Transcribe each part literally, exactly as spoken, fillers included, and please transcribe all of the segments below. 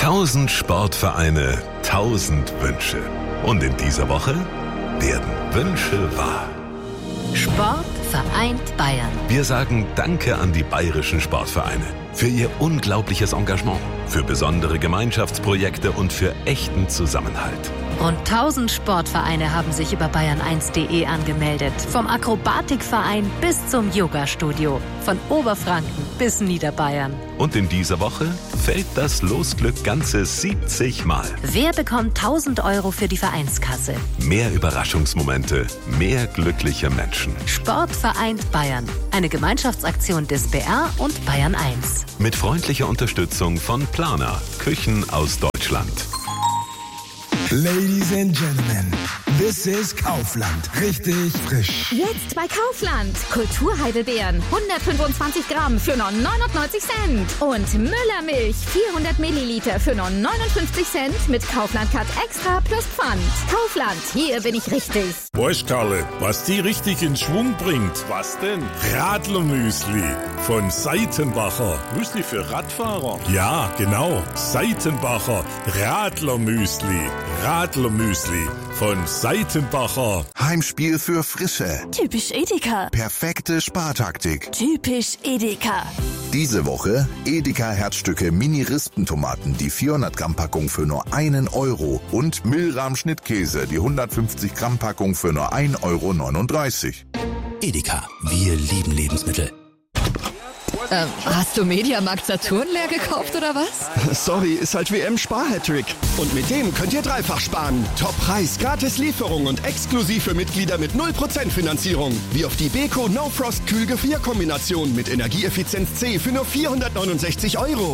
Tausend Sportvereine, tausend Wünsche. Und in dieser Woche werden Wünsche wahr. Sport vereint Bayern. Wir sagen Danke an die bayerischen Sportvereine für ihr unglaubliches Engagement, für besondere Gemeinschaftsprojekte und für echten Zusammenhalt. Rund tausend Sportvereine haben sich über bayern eins punkt de angemeldet. Vom Akrobatikverein bis zum Yoga-Studio. Von Oberfranken bis Niederbayern. Und in dieser Woche fällt das Losglück ganze siebzig Mal. Wer bekommt tausend Euro für die Vereinskasse? Mehr Überraschungsmomente, mehr glückliche Menschen. Sport vereint Bayern. Eine Gemeinschaftsaktion des B R und Bayern eins. Mit freundlicher Unterstützung von Plana, Küchen aus Deutschland. Ladies and Gentlemen, this is Kaufland. Richtig frisch. Jetzt bei Kaufland. Kulturheidelbeeren, hundertfünfundzwanzig Gramm für nur neunundneunzig Cent. Und Müllermilch, vierhundert Milliliter für nur neunundfünfzig Cent mit Kaufland Cut Extra plus Pfand. Kaufland, hier bin ich richtig. Weißt Karle, was die richtig in Schwung bringt? Was denn? Radlermüsli von Seitenbacher. Müsli für Radfahrer? Ja, genau. Seitenbacher Radlermüsli. Radlermüsli von Seitenbacher. Heimspiel für Frische. Typisch Edeka. Perfekte Spartaktik. Typisch Edeka. Diese Woche Edeka Herzstücke Mini-Rispentomaten, die vierhundert Gramm Packung für nur einen Euro und Milram Schnittkäse, die hundertfünfzig Gramm Packung für nur ein Euro neununddreißig. Edeka, wir lieben Lebensmittel. Ähm, hast du Mediamarkt Saturn leer gekauft oder was? Sorry, ist halt W M-Spar-Hattrick. Und mit dem könnt ihr dreifach sparen. Top-Preis, gratis Lieferung und exklusiv für Mitglieder mit null Prozent Finanzierung. Wie auf die Beko No Frost Kühlgefrierkombination mit Energieeffizienz C für nur vierhundertneunundsechzig Euro.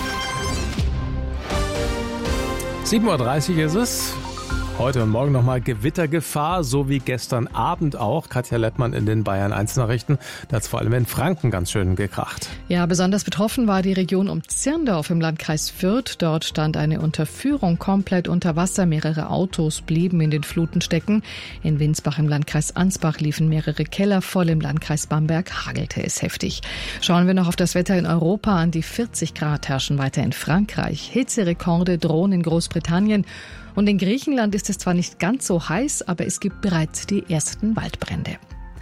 sieben Uhr dreißig ist es. Heute und morgen nochmal Gewittergefahr, so wie gestern Abend auch. Katja Lettmann in den Bayern eins Nachrichten. Da hat es vor allem in Franken ganz schön gekracht. Ja, besonders betroffen war die Region um Zirndorf im Landkreis Fürth. Dort stand eine Unterführung komplett unter Wasser. Mehrere Autos blieben in den Fluten stecken. In Winsbach im Landkreis Ansbach liefen mehrere Keller voll. Im Landkreis Bamberg hagelte es heftig. Schauen wir noch auf das Wetter in Europa. An die vierzig Grad herrschen weiter in Frankreich. Hitzerekorde drohen in Großbritannien. Und in Griechenland ist es zwar nicht ganz so heiß, aber es gibt bereits die ersten Waldbrände.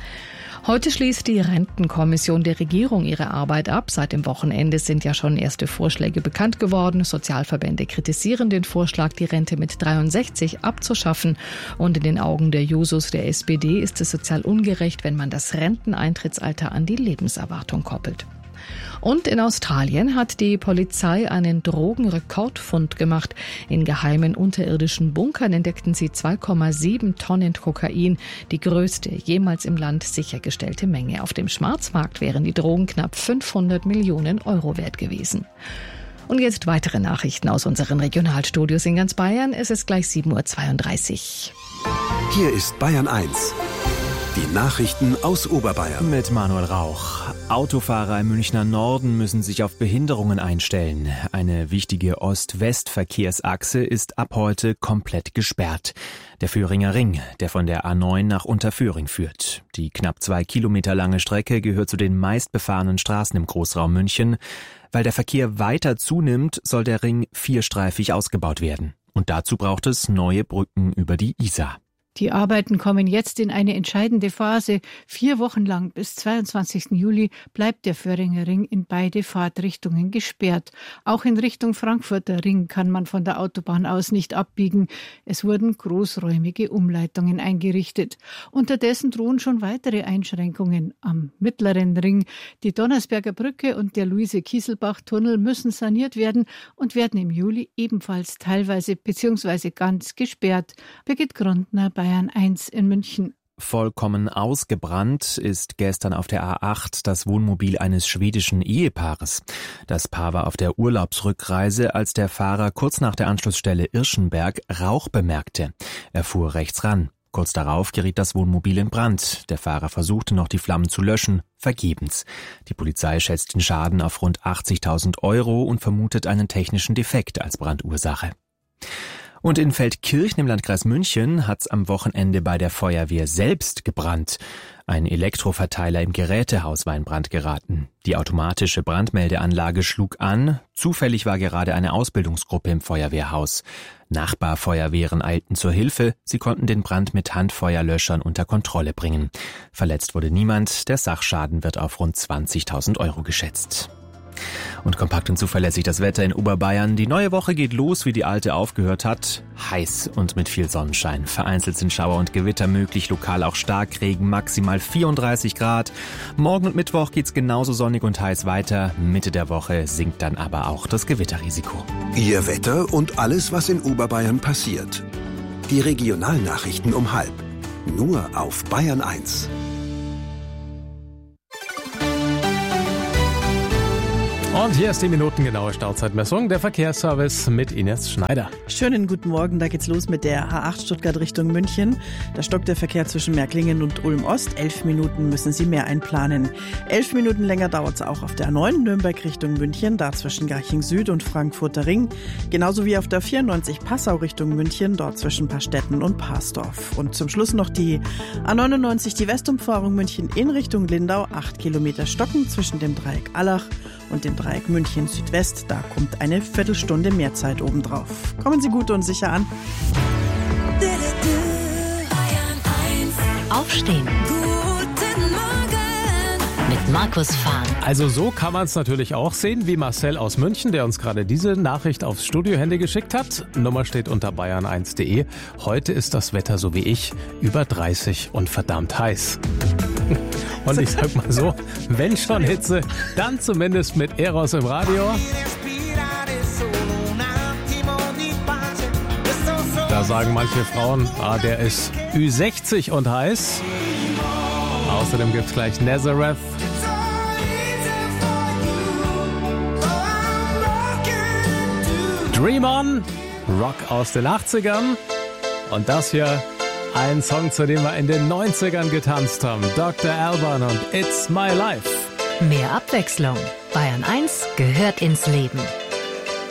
Heute schließt die Rentenkommission der Regierung ihre Arbeit ab. Seit dem Wochenende sind ja schon erste Vorschläge bekannt geworden. Sozialverbände kritisieren den Vorschlag, die Rente mit dreiundsechzig abzuschaffen. Und in den Augen der Jusos der S P D ist es sozial ungerecht, wenn man das Renteneintrittsalter an die Lebenserwartung koppelt. Und in Australien hat die Polizei einen Drogenrekordfund gemacht. In geheimen unterirdischen Bunkern entdeckten sie zwei Komma sieben Tonnen Kokain, die größte jemals im Land sichergestellte Menge. Auf dem Schwarzmarkt wären die Drogen knapp fünfhundert Millionen Euro wert gewesen. Und jetzt weitere Nachrichten aus unseren Regionalstudios in ganz Bayern. Es ist gleich sieben Uhr zweiunddreißig. Hier ist Bayern eins. Die Nachrichten aus Oberbayern. Mit Manuel Rauch. Autofahrer im Münchner Norden müssen sich auf Behinderungen einstellen. Eine wichtige Ost-West-Verkehrsachse ist ab heute komplett gesperrt. Der Föhringer Ring, der von der A neun nach Unterföhring führt. Die knapp zwei Kilometer lange Strecke gehört zu den meistbefahrenen Straßen im Großraum München. Weil der Verkehr weiter zunimmt, soll der Ring vierstreifig ausgebaut werden. Und dazu braucht es neue Brücken über die Isar. Die Arbeiten kommen jetzt in eine entscheidende Phase. Vier Wochen lang bis zweiundzwanzigsten Juli bleibt der Föhringer Ring in beide Fahrtrichtungen gesperrt. Auch in Richtung Frankfurter Ring kann man von der Autobahn aus nicht abbiegen. Es wurden großräumige Umleitungen eingerichtet. Unterdessen drohen schon weitere Einschränkungen am Mittleren Ring. Die Donnersberger Brücke und der Luise-Kieselbach-Tunnel müssen saniert werden und werden im Juli ebenfalls teilweise bzw. ganz gesperrt. Birgit Grundner, Bayern eins in München. Vollkommen ausgebrannt ist gestern auf der A acht das Wohnmobil eines schwedischen Ehepaares. Das Paar war auf der Urlaubsrückreise, als der Fahrer kurz nach der Anschlussstelle Irschenberg Rauch bemerkte. Er fuhr rechts ran. Kurz darauf geriet das Wohnmobil in Brand. Der Fahrer versuchte noch, die Flammen zu löschen. Vergebens. Die Polizei schätzt den Schaden auf rund achtzigtausend Euro und vermutet einen technischen Defekt als Brandursache. Und in Feldkirchen im Landkreis München hat's am Wochenende bei der Feuerwehr selbst gebrannt. Ein Elektroverteiler im Gerätehaus war in Brand geraten. Die automatische Brandmeldeanlage schlug an. Zufällig war gerade eine Ausbildungsgruppe im Feuerwehrhaus. Nachbarfeuerwehren eilten zur Hilfe. Sie konnten den Brand mit Handfeuerlöschern unter Kontrolle bringen. Verletzt wurde niemand. Der Sachschaden wird auf rund zwanzigtausend Euro geschätzt. Und kompakt und zuverlässig das Wetter in Oberbayern. Die neue Woche geht los, wie die alte aufgehört hat. Heiß und mit viel Sonnenschein. Vereinzelt sind Schauer und Gewitter möglich, lokal auch Starkregen, maximal vierunddreißig Grad. Morgen und Mittwoch geht's genauso sonnig und heiß weiter. Mitte der Woche sinkt dann aber auch das Gewitterrisiko. Ihr Wetter und alles, was in Oberbayern passiert. Die Regionalnachrichten um halb. Nur auf Bayern eins. Und hier ist die minutengenaue Stauzeitmessung, der Verkehrsservice mit Ines Schneider. Schönen guten Morgen, da geht's los mit der H acht Stuttgart Richtung München. Da stockt der Verkehr zwischen Märklingen und Ulm-Ost. Elf Minuten müssen Sie mehr einplanen. Elf Minuten länger dauert's auch auf der A neun Nürnberg Richtung München, da zwischen Garching Süd und Frankfurter Ring. Genauso wie auf der vierundneunzig Passau Richtung München, dort zwischen Paarstetten und Parsdorf. Und zum Schluss noch die A neunundneunzig, die Westumfahrung München in Richtung Lindau. Acht Kilometer stocken zwischen dem Dreieck Allach und dem Dreieck München Südwest, da kommt eine Viertelstunde mehr Zeit obendrauf. Kommen Sie gut und sicher an. Aufstehen. Guten Morgen. Mit Markus Fahn. Also so kann man es natürlich auch sehen, wie Marcel aus München, der uns gerade diese Nachricht aufs Studiohandy geschickt hat. Nummer steht unter bayern eins punkt de. Heute ist das Wetter so wie ich, über dreißig und verdammt heiß. Und ich sag mal so, wenn schon Hitze, dann zumindest mit Eros im Radio. Da sagen manche Frauen, ah, der ist Ü sechzig und heiß. Außerdem gibt's gleich Nazareth. Dream On, Rock aus den achtzigern. Und das hier, ein Song, zu dem wir in den neunzigern getanzt haben. Doktor Alban und It's My Life. Mehr Abwechslung. Bayern eins gehört ins Leben.